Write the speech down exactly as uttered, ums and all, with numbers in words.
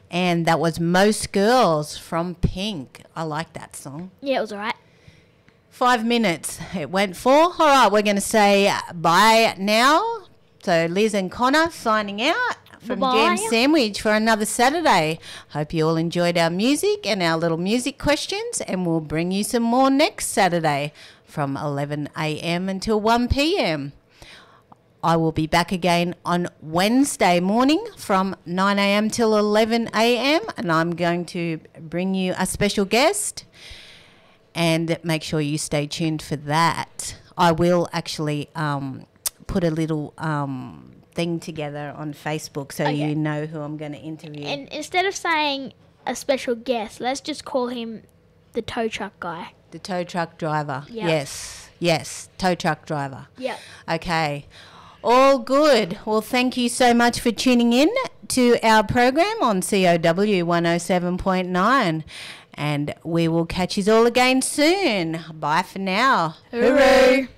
And that was Most Girls from Pink. I like that song. Yeah, it was all right. Five minutes it went for. All right, we're going to say bye now. So Liz and Connor signing out from Bye-bye. Jam Sandwich for another Saturday. Hope you all enjoyed our music and our little music questions, and we'll bring you some more next Saturday from eleven a.m. until one p.m. I will be back again on Wednesday morning from nine a.m. till eleven a.m. and I'm going to bring you a special guest, and make sure you stay tuned for that. I will actually um, put a little um, thing together on Facebook so Okay. you know who I'm going to interview. And instead of saying a special guest, let's just call him the tow truck guy. The tow truck driver. Yeah. Yes, yes, tow truck driver. Yep. Okay. All good. Well, thank you so much for tuning in to our program on C O W one oh seven point nine. And we will catch you all again soon. Bye for now. Hooray.